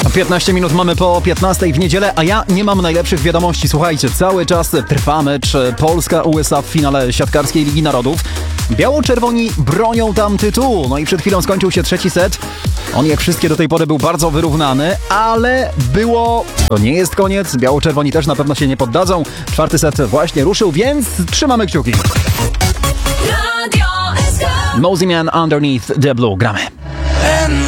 15 minut mamy po 15 w niedzielę, a ja nie mam najlepszych wiadomości. Słuchajcie, cały czas trwa mecz Polska-USA w finale siatkarskiej Ligi Narodów. Biało-czerwoni bronią tam tytułu. No i przed chwilą skończył się trzeci set. On jak wszystkie do tej pory był bardzo wyrównany, ale to nie jest koniec. Biało-czerwoni też na pewno się nie poddadzą. Czwarty set właśnie ruszył, więc trzymamy kciuki. Mosey Man Underneath the Blue. Gramy.